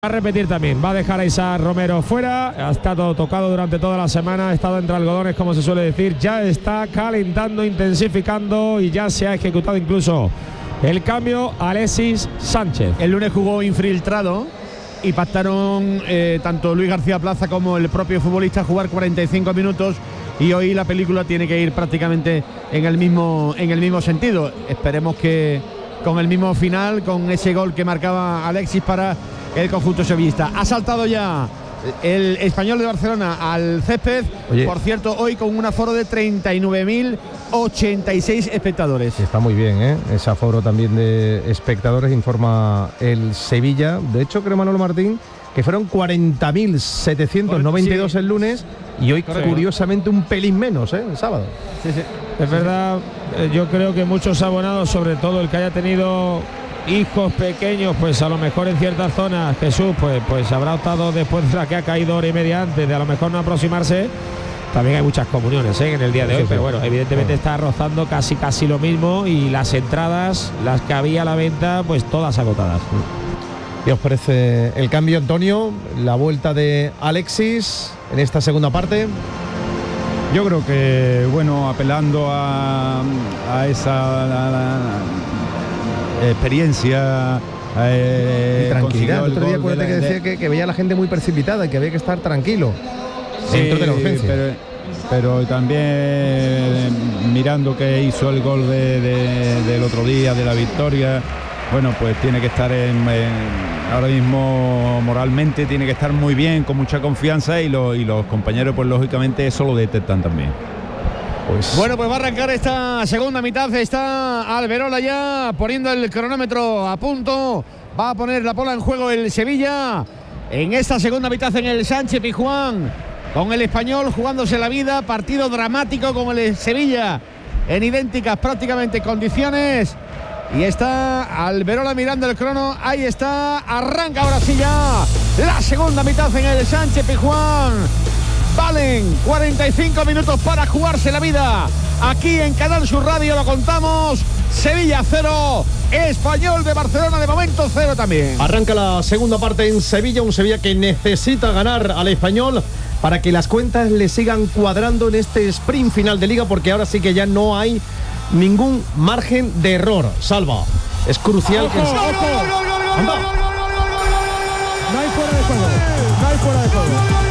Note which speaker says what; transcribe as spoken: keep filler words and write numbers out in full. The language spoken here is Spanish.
Speaker 1: Va a repetir también, va a dejar a Isaac Romero fuera, ha estado tocado durante toda la semana, ha estado entre algodones, como se suele decir, ya está calentando, intensificando y ya se ha ejecutado incluso el cambio. Alexis Sánchez.
Speaker 2: El lunes jugó infiltrado y pactaron eh, tanto Luis García Plaza como el propio futbolista jugar cuarenta y cinco minutos, y hoy la película tiene que ir prácticamente en el mismo, en el mismo sentido. Esperemos que con el mismo final, con ese gol que marcaba Alexis para el conjunto sevillista. Ha saltado ya el Español de Barcelona al césped. Oye, por cierto, hoy con un aforo de treinta y nueve mil ochenta y seis espectadores.
Speaker 3: Está muy bien, ¿eh? Ese aforo también de espectadores, informa el Sevilla. De hecho, creo, Manolo Martín, que fueron cuarenta mil setecientos noventa y dos sí. el lunes, y hoy, correcto, curiosamente un pelín menos, ¿eh? El sábado.
Speaker 1: Sí, sí. Es verdad, yo creo que muchos abonados, sobre todo el que haya tenido hijos pequeños, pues a lo mejor en ciertas zonas, Jesús, pues, pues habrá optado, después de la que ha caído hora y media antes, de a lo mejor no aproximarse. También hay muchas comuniones, ¿eh? en el día de hoy, sí, pero bueno, evidentemente está rozando casi casi lo mismo, y las entradas, las que había a la venta, pues todas agotadas.
Speaker 3: ¿Qué os parece el cambio, Antonio? La vuelta de Alexis en esta segunda parte.
Speaker 4: Yo creo que, bueno, apelando a, a esa la, la, la experiencia eh,
Speaker 3: y tranquilidad. El otro día, acuérdate que decía
Speaker 4: de...
Speaker 3: que, que veía a la gente muy precipitada y que había que estar tranquilo.
Speaker 4: Sí,
Speaker 3: dentro de la urgencia.
Speaker 4: Pero, pero también eh, mirando que hizo el gol de, de, del otro día, de la victoria, bueno, pues tiene que estar en, en, ahora mismo moralmente tiene que estar muy bien, con mucha confianza, y, lo, y los compañeros pues lógicamente eso lo detectan también.
Speaker 2: Pues. Bueno, pues va a arrancar esta segunda mitad. Está Alberola ya poniendo el cronómetro a punto. Va a poner la bola en juego el Sevilla en esta segunda mitad en el Sánchez Pizjuán, con el Español jugándose la vida. Partido dramático con el Sevilla en idénticas prácticamente condiciones. Y está Alberola mirando el crono. Ahí está, arranca ahora sí ya la segunda mitad en el Sánchez Pizjuán. Valen cuarenta y cinco minutos para jugarse la vida. Aquí en Canal Sur Radio lo contamos. Sevilla cero, Español de Barcelona de momento cero también.
Speaker 3: Arranca la segunda parte en Sevilla, un Sevilla que necesita ganar al Español para que las cuentas le sigan cuadrando en este sprint final de Liga, porque ahora sí que ya no hay ningún margen de error. Salva, es crucial.
Speaker 2: ¡Ojo,
Speaker 3: que...
Speaker 2: ojo! ¡Gol, gol, gol, gol, gol, gol, gol, gol, gol, gol!
Speaker 1: No hay fuera de juego, no hay fuera de juego.